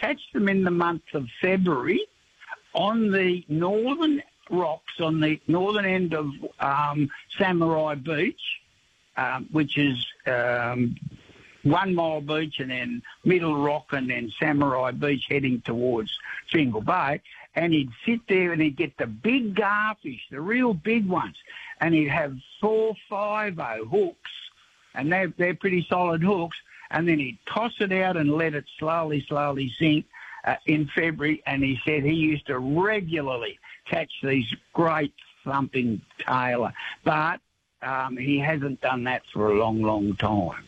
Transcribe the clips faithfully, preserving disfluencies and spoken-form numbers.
catch them in the month of February on the northern rocks on the northern end of um, Samurai Beach, um, which is um, One Mile Beach and then Middle Rock and then Samurai Beach heading towards Fingal Bay. And he'd sit there and he'd get the big garfish, the real big ones, and he'd have four five oh hooks, and they're, they're pretty solid hooks, and then he'd toss it out and let it slowly, slowly sink uh, in February, and he said he used to regularly catch these great thumping tailor, but um, he hasn't done that for a long, long time.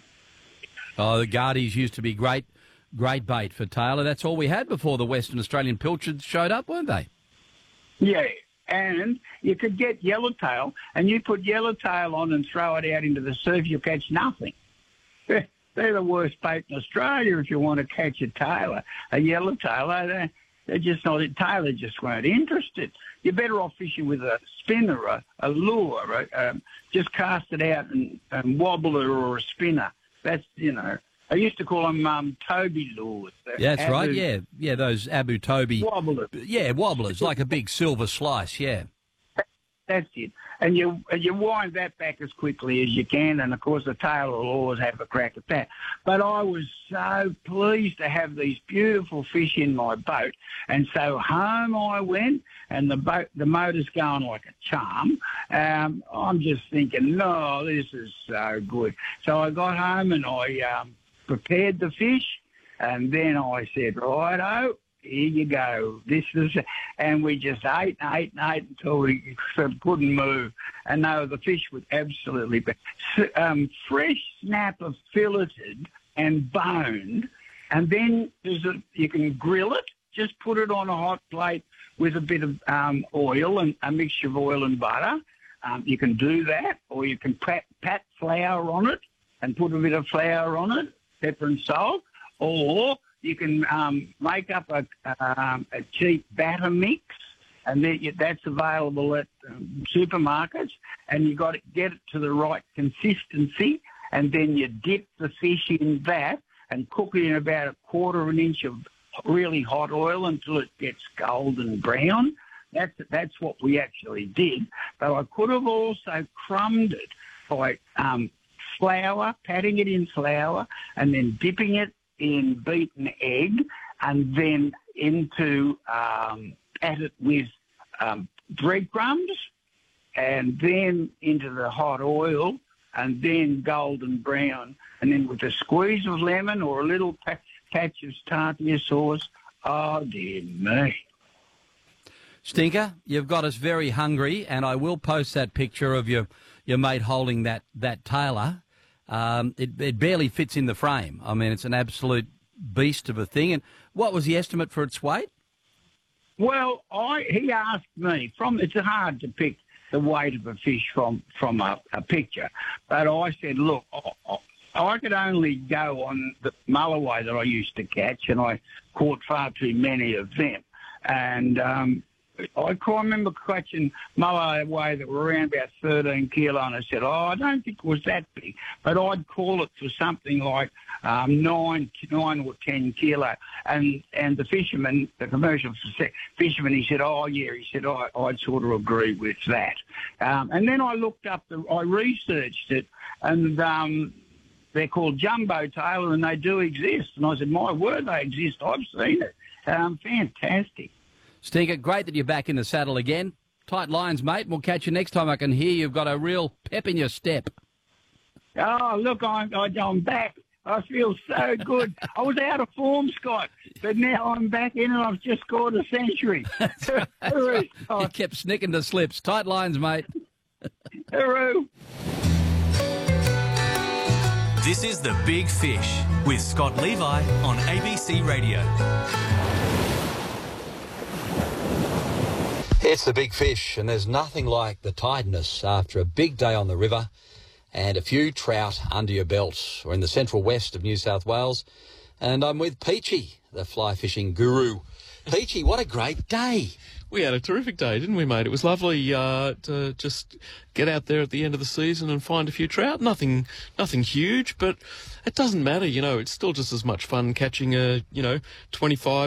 Oh, the Guardies used to be great. Great bait for tailor. That's all we had before the Western Australian pilchards showed up, weren't they? Yeah, and you could get yellowtail, and you put yellowtail on and throw it out into the surf, you'll catch nothing. They're, they're the worst bait in Australia if you want to catch a tailor. A yellowtail, they're, they're just not, tailor just weren't interested. You're better off fishing with a spinner, a, a lure, a, um, just cast it out and, and wobble it, or a spinner. That's, you know... I used to call them um, Toby lures. Yeah, that's Abu, right, yeah. Yeah, those Abu Toby. Wobblers. Yeah, wobblers, like a big silver slice, yeah. That's it. And you and you wind that back as quickly as you can, and, of course, the tailor will always have a crack at that. But I was so pleased to have these beautiful fish in my boat, and so home I went, and the boat, the motor's going like a charm. Um, I'm just thinking, no, this is so good. So I got home and I um, prepared the fish, and then I said, righto, here you go. This is, and we just ate and ate and ate until we sort of couldn't move. And no, the fish was absolutely um, fresh snapper, filleted and boned. And then there's a, you can grill it. Just put it on a hot plate with a bit of um, oil and a mixture of oil and butter. Um, you can do that, or you can pat, pat flour on it and put a bit of flour on it, pepper and salt, or you can um, make up a, um, a cheap batter mix, and then you, that's available at um, supermarkets, and you've got to get it to the right consistency, and then you dip the fish in that and cook it in about a quarter of an inch of really hot oil until it gets golden brown. That's, that's what we actually did. But I could have also crumbed it by um, flour, patting it in flour, and then dipping it in beaten egg, and then into um, at it with um, breadcrumbs, and then into the hot oil, and then golden brown, and then with a squeeze of lemon or a little pa- patch of tartar sauce. Oh, dear me. Stinker, you've got us very hungry, and I will post that picture of your, your mate holding that, that tailor. Um, it, it barely fits in the frame. I mean, it's an absolute beast of a thing. And what was the estimate for its weight? Well, I he asked me, from it's hard to pick the weight of a fish from, from a, a picture, but I said, look, I, I could only go on the mulloway that I used to catch, and I caught far too many of them. And um, I can remember catching mulloway that were around about thirteen kilo, and I said, oh, I don't think it was that big, but I'd call it for something like um, nine, nine or ten kilo. And and the fisherman, the commercial fisherman, he said, oh, yeah, he said, I, I'd sort of agree with that. Um, and then I looked up, the, I researched it, and um, they're called jumbo tailor, and they do exist. And I said, my word, they exist. I've seen it. Um, fantastic. Stinker, great that you're back in the saddle again. Tight lines, mate, and we'll catch you next time. I can hear you've got a real pep in your step. Oh, look, I'm, I'm back. I feel so good. I was out of form, Scott, but now I'm back in and I've just scored a century. You kept snicking to slips. Tight lines, mate. Hooroo. This is The Big Fish with Scott Levi on A B C Radio. It's The Big Fish, and there's nothing like the tiredness after a big day on the river and a few trout under your belt. We're in the central west of New South Wales, and I'm with Peachy, the fly fishing guru. Peachy, what a great day. We had a terrific day, didn't we, mate? It was lovely uh, to just get out there at the end of the season and find a few trout. Nothing nothing huge, but it doesn't matter, you know. It's still just as much fun catching a, you know, twenty-five